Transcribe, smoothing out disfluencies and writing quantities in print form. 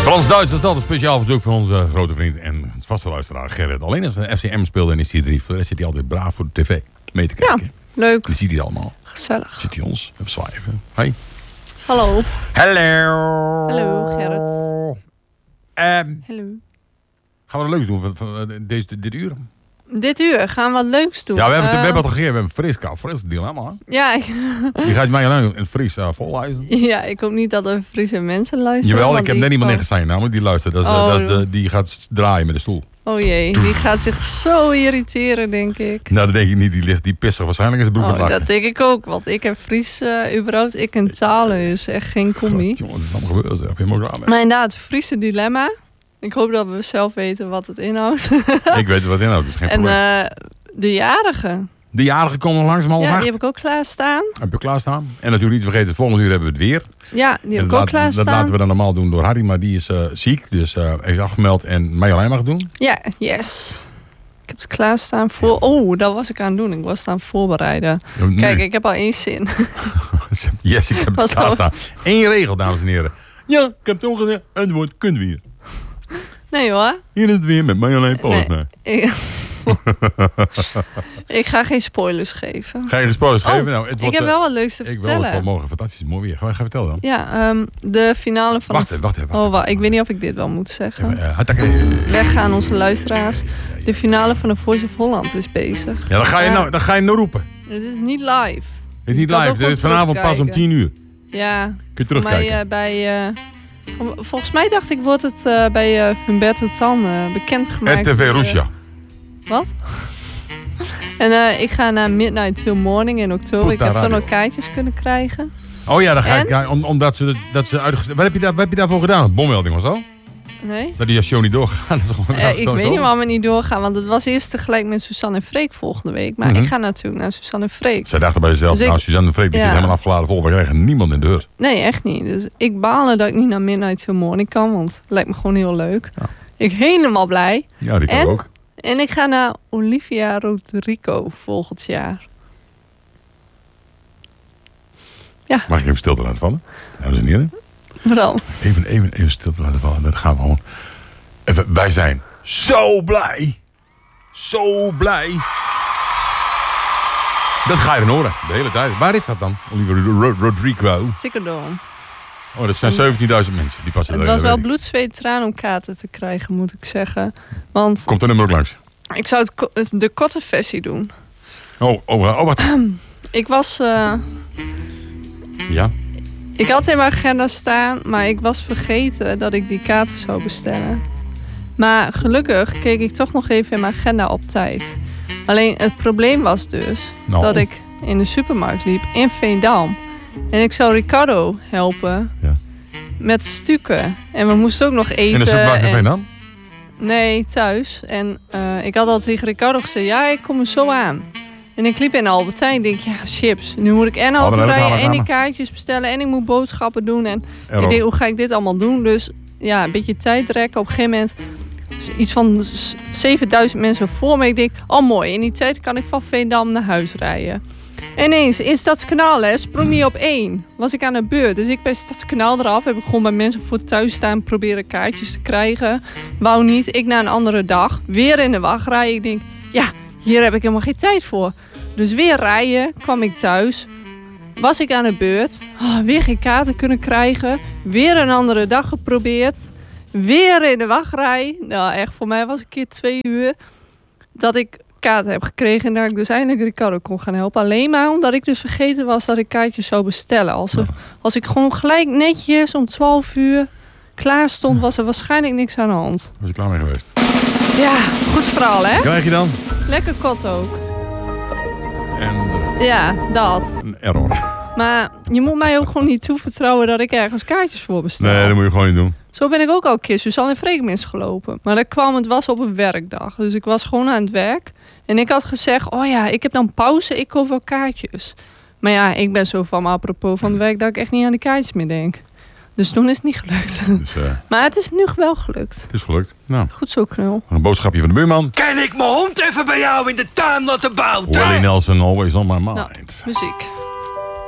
Frans-Duits, dat is altijd een speciaal verzoek van onze grote vriend en vaste luisteraar Gerrit. Alleen als de FCM speelde en is hij 3, voor de rest zit hij altijd braaf voor de tv mee te kijken. Ja, leuk. Die ziet hij allemaal. Gezellig. Ziet hij ons even zwaaien. Hoi. Hallo. Hallo. Hallo, Gerrit. Hallo. Gaan we wat leuks doen van dit uur? Dit uur gaan we wat leuks doen. Ja, we hebben het al gegeven. We hebben een fris deal helemaal. Ja, Die gaat mij alleen een fris volluisteren. ja, ik hoop niet dat er Friese mensen luisteren. Jawel, ik heb net iemand ingezien namelijk die luistert. Die gaat draaien met de stoel. Oh jee, die gaat zich zo irriteren, denk ik. Nou, dat denk ik niet. Die ligt die pissig waarschijnlijk in zijn broek aan het lachen. Dat denk ik ook, want ik heb Fries überhaupt. Ik ken talen, dus echt geen commie. Jongen, dat is allemaal gebeurd. Heb je hem ook aan? Maar inderdaad, Friese dilemma. Ik hoop dat we zelf weten wat het inhoudt. Ik weet wat het inhoudt, dus geen probleem. En de jarigen. De jarigen komen nog langs om 7:30. Ja, die heb ik ook klaarstaan. Heb je klaarstaan? En natuurlijk niet vergeten, het volgende uur hebben we het weer. Ja, die heb ik ook klaarstaan. Dat laten we dan normaal doen door Harry, maar die is ziek. Dus heeft afgemeld en mij alleen mag doen. Ja, yes. Ik heb het klaarstaan voor... Oh, dat was ik aan het doen. Ik was het aan het voorbereiden. Ja, nee. Kijk, ik heb al 1 zin. Yes, ik heb het klaarstaan. 1 regel, dames en heren. Ja, ik heb het ongezegd. Het woord kunt weer. Nee hoor. Hier is het weer met mij alleen poot. Nee. Ik ga geen spoilers geven. Ga je de spoilers geven? Nou, het ik wordt, heb wel wat leuks te vertellen. Het wordt morgen fantastisch mooi weer. Ga je vertellen dan? Ja, de finale van... Wacht even. Wacht, ik weet niet of ik dit wel moet zeggen. Even, Weggaan onze luisteraars. De finale van de Voice of Holland is bezig. Ja, dan ga je nou roepen. Het is niet live. Het is niet live. Dit is vanavond pas om 10:00. Ja. Kun je terugkijken. Volgens mij dacht ik, wordt het bij Humberto Tan bekendgemaakt. RTV Russia. Wat? En ik ga naar Midnight Till Morning in oktober. Ik heb dan ook kaartjes kunnen krijgen. Oh ja, dan ga ik. Ja, omdat ze uitgesteld. Wat heb je daarvoor gedaan? Bommelding of zo? Nee. Dat die show niet doorgaan. Ik weet niet waarom we niet doorgaan. Want het was eerst tegelijk met Suzanne en Freek volgende week. Maar ik ga natuurlijk naar Suzanne en Freek. Zij dachten bij zichzelf, dus Suzanne en Freek die zit helemaal afgeladen vol. We krijgen niemand in de deur. Nee, echt niet. Dus ik baal dat ik niet naar Midnight Till Morning kan. Want het lijkt me gewoon heel leuk. Ja. Ik ben helemaal blij. Ja, die kan ook. En ik ga naar Olivia Rodrigo volgend jaar. Ja. Mag ik even stilte laten vallen? Dames en heren. Waarom? Even stilte laten vallen. Dan gaan we gewoon. Even, wij zijn zo blij. Zo blij. Dat ga je dan horen. De hele tijd. Waar is dat dan? Olivia Rodrigo. Sikerdome. Oh, dat zijn 17.000 mensen. Die passen het was wel bloed, zweet, traan om kaarten te krijgen, moet ik zeggen. Want komt er nummer ook langs? Ik zou de korte versie doen. Oh, wat? Ik was... Ja? Ik had in mijn agenda staan, maar ik was vergeten dat ik die kaarten zou bestellen. Maar gelukkig keek ik toch nog even in mijn agenda op tijd. Alleen het probleem was dus dat ik in de supermarkt liep in Veendam. En ik zou Ricardo helpen met stukken. En we moesten ook nog eten. In de supermarkt in Veendam? Nee, thuis. En ik had al tegen Ricardo gezegd, ja, ik kom er zo aan. En ik liep in Albertijn en denk, ja, chips. Nu moet ik en auto rijden en die kaartjes bestellen en ik moet boodschappen doen. En ik denk, hoe ga ik dit allemaal doen? Dus ja, een beetje tijd rekken. Op een gegeven moment iets van 7000 mensen voor me. Ik denk, oh mooi, in die tijd kan ik van Veendam naar huis rijden. En ineens, in Stadskanaal, sprong niet op 1. Was ik aan de beurt. Dus ik bij Stadskanaal eraf. Heb ik gewoon bij mensen voor thuis staan. Proberen kaartjes te krijgen. Wou niet. Ik na een andere dag. Weer in de wachtrij. Ik denk, ja, hier heb ik helemaal geen tijd voor. Dus weer rijden. Kwam ik thuis. Was ik aan de beurt. Weer geen kaarten kunnen krijgen. Weer een andere dag geprobeerd. Weer in de wachtrij. Nou echt, voor mij was een keer 2 uur. Dat ik kaarten heb gekregen en dat ik dus eindelijk Ricardo kon gaan helpen. Alleen maar omdat ik dus vergeten was dat ik kaartjes zou bestellen. Als ik gewoon gelijk netjes om 12 uur klaar stond, was er waarschijnlijk niks aan de hand. Was je klaar mee geweest? Ja, goed verhaal hè? Krijg je dan? Lekker kot ook. En ja, dat. Een error. Maar je moet mij ook gewoon niet toevertrouwen dat ik ergens kaartjes voor bestel. Nee, dat moet je gewoon niet doen. Zo ben ik ook al een keer Suzanne en Freek misgelopen. Maar het was op een werkdag. Dus ik was gewoon aan het werk. En ik had gezegd, oh ja, ik heb dan pauze, ik koop wel kaartjes. Maar ja, ik ben zo van me apropos van het werk dat ik echt niet aan de kaartjes meer denk. Dus toen is het niet gelukt. Dus, maar het is nu wel gelukt. Het is gelukt. Nou. Goed zo, knul. Een boodschapje van de buurman. Kan ik mijn hond even bij jou in de tuin laten buiten? Willie Nelson, always on my mind. Nou, muziek.